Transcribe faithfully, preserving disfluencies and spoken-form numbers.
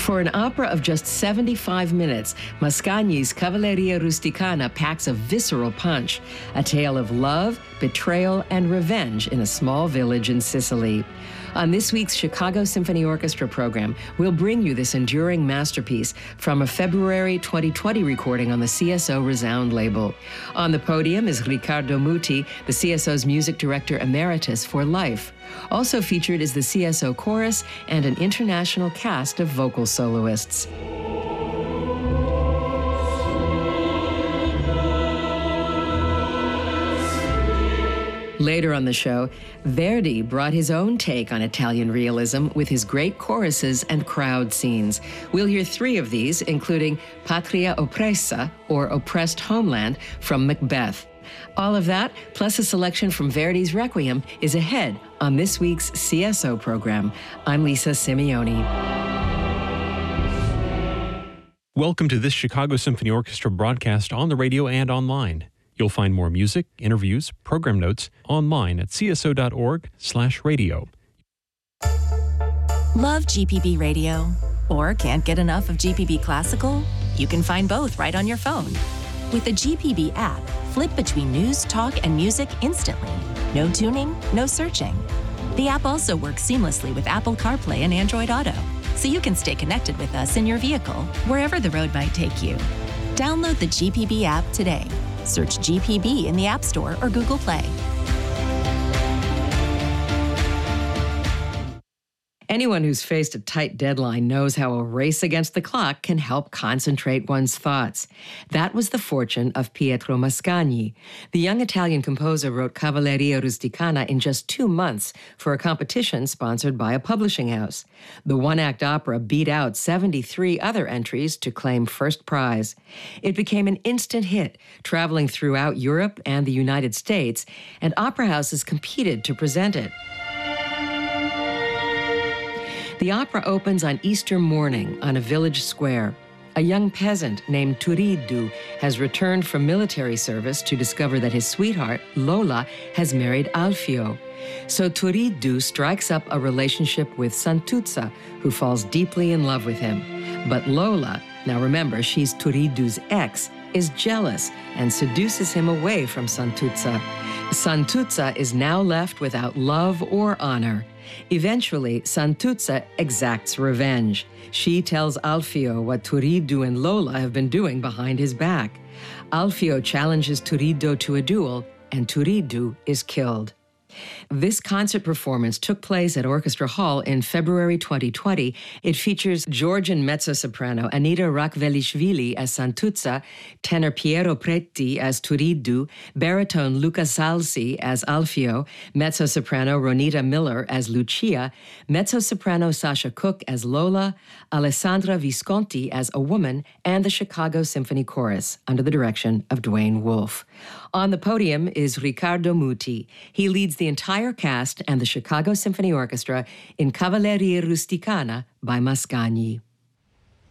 For an opera of just seventy-five minutes, Mascagni's Cavalleria Rusticana packs a visceral punch, a tale of love, betrayal, and revenge in a small village in Sicily. On this week's Chicago Symphony Orchestra program, we'll bring you this enduring masterpiece from a February twenty twenty recording on the C S O Resound label. On the podium is Riccardo Muti, the C S O's music director emeritus for life. Also featured is the C S O chorus and an international cast of vocal soloists. Later on the show, Verdi brought his own take on Italian realism with his great choruses and crowd scenes. We'll hear three of these, including Patria Oppressa, or Oppressed Homeland, from Macbeth. All of that, plus a selection from Verdi's Requiem, is ahead on this week's C S O program. I'm Lisa Simeoni. Welcome to this Chicago Symphony Orchestra broadcast on the radio and online. You'll find more music, interviews, program notes online at c s o dot org slash radio. Love G P B Radio? Or can't get enough of G P B Classical? You can find both right on your phone. With the G P B app, flip between news, talk, and music instantly. No tuning, no searching. The app also works seamlessly with Apple CarPlay and Android Auto, so you can stay connected with us in your vehicle, wherever the road might take you. Download the G P B app today. Search G P B in the App Store or Google Play. Anyone who's faced a tight deadline knows how a race against the clock can help concentrate one's thoughts. That was the fortune of Pietro Mascagni. The young Italian composer wrote Cavalleria Rusticana in just two months for a competition sponsored by a publishing house. The one-act opera beat out seventy-three other entries to claim first prize. It became an instant hit, traveling throughout Europe and the United States, and opera houses competed to present it. The opera opens on Easter morning on a village square. A young peasant named Turiddu has returned from military service to discover that his sweetheart, Lola, has married Alfio. So Turiddu strikes up a relationship with Santuzza, who falls deeply in love with him. But Lola, now remember, she's Turiddu's ex, is jealous and seduces him away from Santuzza. Santuzza is now left without love or honor. Eventually, Santuzza exacts revenge. She tells Alfio what Turiddu and Lola have been doing behind his back. Alfio challenges Turiddu to a duel, and Turiddu is killed. This concert performance took place at Orchestra Hall in February twenty twenty. It features Georgian mezzo-soprano Anita Rakvelishvili as Santuzza, tenor Piero Preti as Turiddu, baritone Luca Salsi as Alfio, mezzo-soprano Ronita Miller as Lucia, mezzo-soprano Sasha Cook as Lola, Alessandra Visconti as a woman, and the Chicago Symphony Chorus under the direction of Dwayne Wolfe. On the podium is Riccardo Muti. He leads the entire cast and the Chicago Symphony Orchestra in Cavalleria Rusticana by Mascagni.